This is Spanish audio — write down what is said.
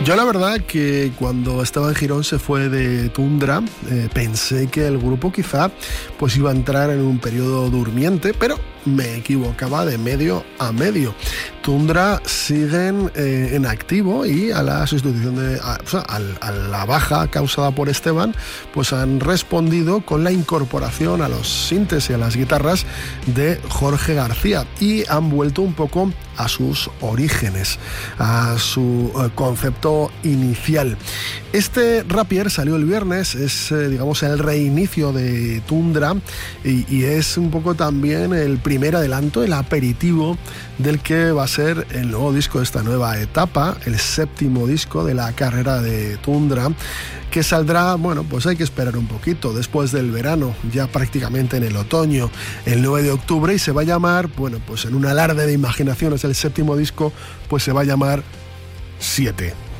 Yo la verdad que cuando Esteban Girón se fue de Tundra, pensé que el grupo quizá pues iba a entrar en un periodo durmiente, pero me equivocaba de medio a medio. Tundra siguen en activo y a la sustitución a la baja causada por Esteban, pues han respondido con la incorporación a los sintes y a las guitarras de Jorge García y han vuelto un poco a sus orígenes, a su concepto inicial. Este Rapier salió el viernes, es digamos el reinicio de Tundra y es un poco también el primer adelanto, el aperitivo del que va a ser el nuevo disco de esta nueva etapa, el 7º disco de la carrera de Tundra, que saldrá, bueno, pues hay que esperar un poquito, después del verano, ya prácticamente en el otoño, el 9 de octubre, y se va a llamar, bueno, pues en un alarde de imaginaciones, el 7º disco, pues se va a llamar 7.